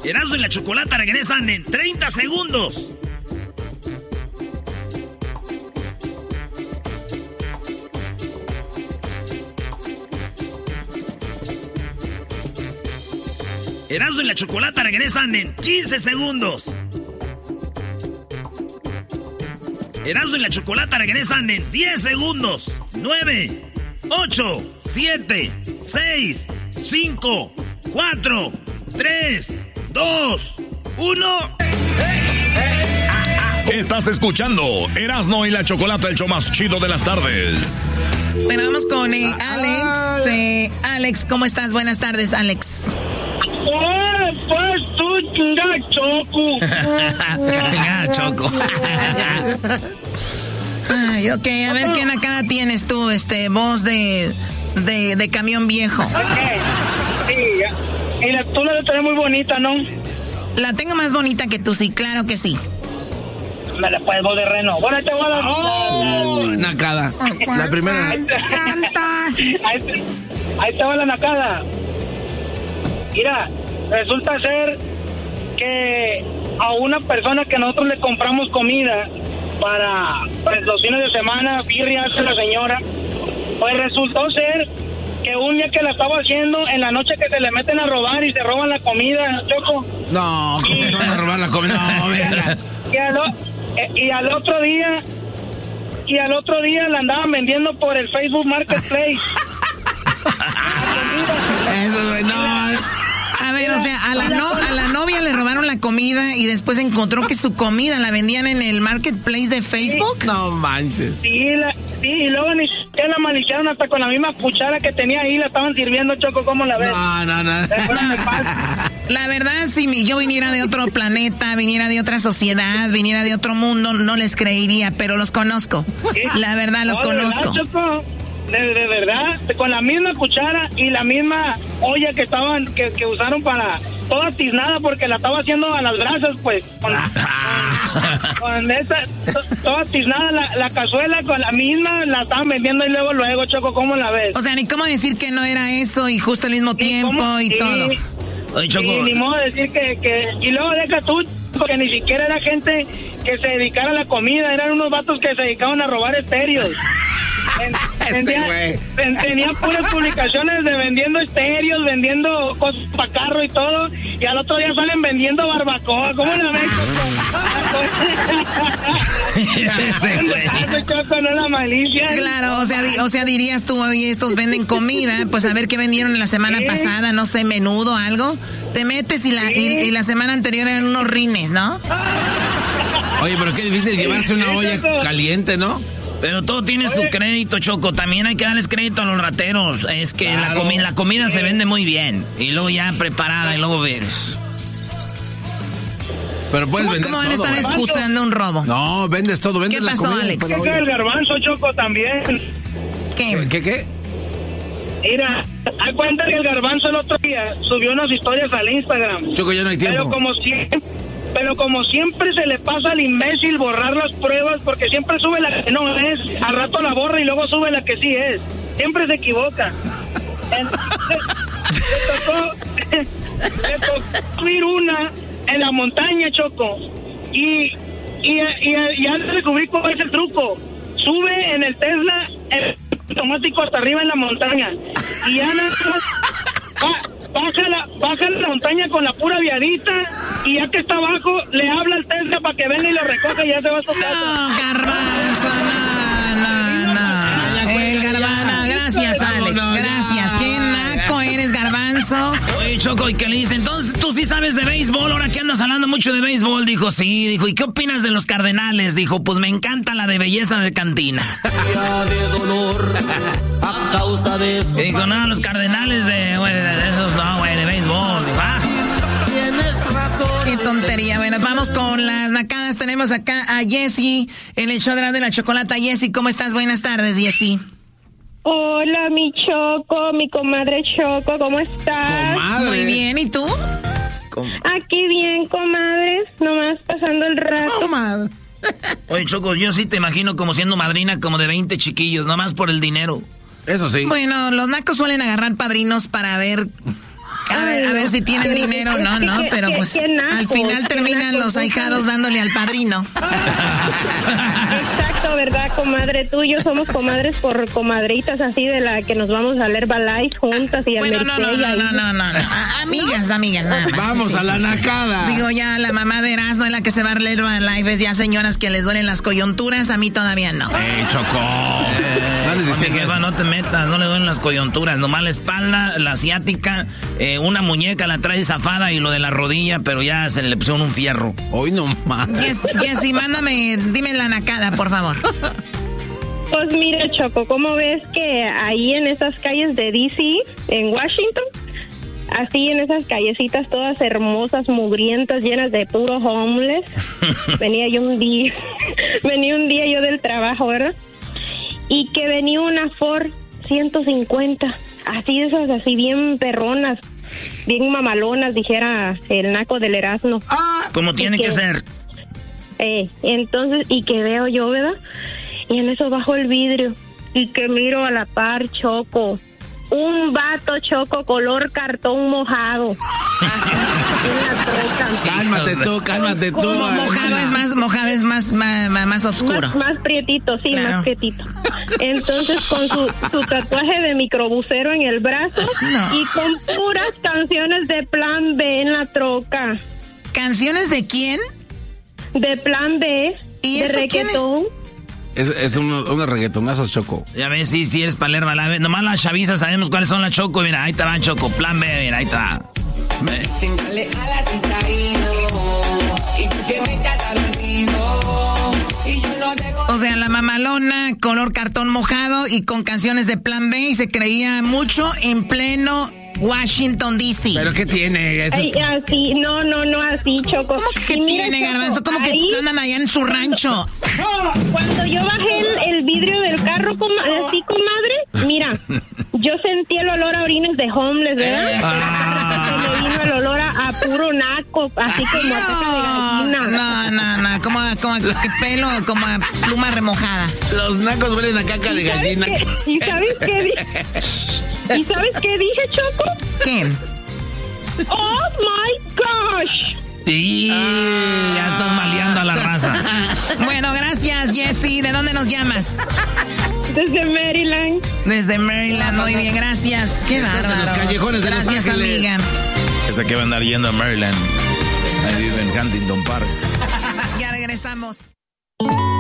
Erasmo y la Chocolata regresan en 30 segundos. Erasmo y la Chocolata regresan en 15 segundos. Erasmo y la Chocolata regresan en 10 segundos. 9, 8, 7, 6, 5, 4, 3, 2, 1. Estás escuchando Erasmo y la Chocolata, el show más chido de las tardes. Bueno, vamos con Alex. Alex, ¿cómo estás? Buenas tardes, Alex. Pues tú, chinga, Choco. Chinga, Choco. Ay, ok, a ver qué nacada tienes tú, voz de camión viejo. Sí, y tú la tenés muy bonita, ¿no? La tengo más bonita que tú, sí, claro que sí. Me la puedes voz de reno. Bueno, te voy a dar. ¡Oh! Nacada. La primera. Ahí te va la nacada. Mira, resulta ser que a una persona que nosotros le compramos comida para los fines de semana, birria hace la señora, pues resultó ser que un día que la estaba haciendo, en la noche que se le meten a robar y se roban la comida, Choco. No, ¿cómo se van a robar la comida? No, venga. Y al otro día la andaban vendiendo por el Facebook Marketplace. Eso es no. A ver, o sea, a la novia le robaron la comida y después encontró que su comida la vendían en el Marketplace de Facebook. Sí. No manches. Sí, y luego ni siquiera la maliciaron, hasta con la misma cuchara que tenía ahí la estaban sirviendo, Choco, ¿cómo la ves? No. La verdad, si yo viniera de otro planeta, viniera de otra sociedad, viniera de otro mundo, no les creería, pero los conozco. ¿Sí? La verdad, los conozco. ¿Verdad, Choco? De verdad, con la misma cuchara y la misma olla que usaron para toda tiznada, porque la estaba haciendo a las brasas, pues. Con esa, toda tiznada, la cazuela con la misma, la estaban vendiendo y luego, Choco, ¿cómo la ves? O sea, ni cómo decir que no era eso y justo al mismo tiempo y todo. Oye, Choco. Y ni modo de decir que... Y luego deja tú, porque ni siquiera era gente que se dedicara a la comida, eran unos vatos que se dedicaban a robar estéreos. Tenía puras publicaciones de vendiendo estéreos, vendiendo cosas para carro y todo, y al otro día salen vendiendo barbacoa. ¿Cómo la ves, Choco? No la malicia. Claro, o sea, dirías tú, oye, estos venden comida, pues a ver qué vendieron la semana pasada, no sé, menudo, algo. Te metes y la semana anterior eran unos rines, ¿no? Oye, pero qué difícil llevarse una olla caliente, ¿no? Pero todo tiene su crédito, Choco. También hay que darles crédito a los rateros. Es que claro, la comida se vende muy bien. Y luego ya preparada y luego ves. Pero puedes vender ¿Cómo van a todo, estar excusando un robo? No, vendes todo, vendes ¿Qué pasó, la comida. Alex? ¿Qué el garbanzo, Choco, también? ¿Qué? Mira, hay cuenta que el garbanzo el otro día subió unas historias al Instagram. Choco, ya no hay tiempo. Pero como siempre se le pasa al imbécil borrar las pruebas, porque siempre sube la que no es, al rato la borra y luego sube la que sí es. Siempre se equivoca. Le tocó subir una en la montaña, Choco. Y ya descubrí cuál es el truco. Sube en el Tesla el automático hasta arriba en la montaña. Y ya nada más baja la montaña con la pura viadita, y ya que está abajo, le habla al Tesla para que venga y lo recoja y ya se va a su casa. No, garbanzo, no. El garbanzo, gracias, Alex, gracias. Qué naco eres, garbanzo. Oye, Choco, ¿y qué le dice? Entonces, ¿tú sí sabes de béisbol? Ahora que andas hablando mucho de béisbol. Dijo, sí. Dijo, ¿y qué opinas de los Cardenales? Dijo, pues me encanta la de belleza de cantina. de dolor a causa de eso. Dijo, no, los Cardenales de esos no, güey, de béisbol. Tienes razón. Qué tontería. Bueno, vamos con las nacadas. Tenemos acá a Jessie en el show de la Chocolata. Jessie, ¿cómo estás? Buenas tardes, Jessie. Hola, mi Choco, mi comadre Choco, ¿cómo estás? Comadre. Muy bien, ¿y tú? Aquí bien, comadres, nomás pasando el rato. Comadre. Oye, Choco, yo sí te imagino como siendo madrina como de 20 chiquillos, nomás por el dinero. Eso sí. Bueno, los nacos suelen agarrar padrinos para ver A ver si tienen dinero, no, pero pues al final terminan los ahijados dándole al padrino. Exacto, ¿verdad, comadre? Tú y yo somos comadres por comadritas así de la que nos vamos a leer Balais juntas y bueno, no. Amigas, nada más. Vamos a la nacada. Digo, ya la mamá de Erasmo es la que se va a leer Balais, ya señoras que les duelen las coyunturas, a mí todavía no. Choco. No te metas, no le duelen las coyunturas, nomás la espalda, la asiática, una muñeca la trae zafada y lo de la rodilla, pero ya se le pusieron un fierro. Hoy no más. Jessy, dime la nacada, por favor. Pues mira, Choco, ¿cómo ves que ahí en esas calles de D.C., en Washington, así en esas callecitas todas hermosas, mugrientas, llenas de puro homeless, venía un día yo del trabajo, ¿verdad? Y que venía una Ford 150, así de esas, así bien perronas, bien mamalonas, dijera el naco del Erasmo. Como tiene que ser. Entonces, y que veo yo, ¿verdad? Y en eso bajo el vidrio y que miro a la par, Choco, un vato, Choco, color cartón mojado. Cálmate tú. Mojado es más oscuro. Más prietito, sí, claro. Más prietito. Entonces, con su tatuaje de microbusero en el brazo y con puras canciones de Plan B en la troca. ¿Canciones de quién? De Plan B, ¿y de eso reggaetón. Es unos reggaetonazos, Choco. Ya ves, sí eres Palerma. Nomás las chavizas sabemos cuáles son las Choco. Mira, ahí te van, Choco. Plan B, mira, ahí te va. O sea, la mamalona, color cartón mojado y con canciones de Plan B, y se creía mucho en pleno Washington, D.C. ¿Pero qué tiene? Ay, así, no, así, Choco. ¿Cómo que tiene, Garbanzo? ¿Cómo que andan allá en su rancho? Cuando yo bajé el vidrio del carro, así, comadre, mira, yo sentí el olor a orines de homeless, ¿verdad? Se me vino el olor a puro naco, así como a caca de gallina. No, como que pelo, como a pluma remojada. Los nacos huelen a caca de gallina. ¿Y sabes qué dije? ¿Y sabes qué dije, Choco? ¿Qué? ¡Oh, my gosh! Sí, ya estás maleando a la raza. Bueno, gracias, Jessy. ¿De dónde nos llamas? Desde Maryland. Desde Maryland, muy bien, gracias. Qué bárbaro. En los callejones de gracias, Los Ángeles. amiga. Esa que va a andar yendo a Maryland. Ahí vive en Huntington Park. Ya regresamos.